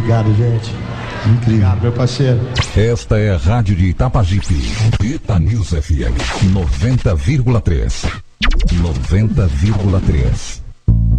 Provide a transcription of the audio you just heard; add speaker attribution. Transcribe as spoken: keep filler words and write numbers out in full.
Speaker 1: Obrigado, gente. Incrível. Obrigado, meu parceiro.
Speaker 2: Esta é a Rádio de Itapajipe. Itanews F M noventa vírgula três. noventa vírgula três.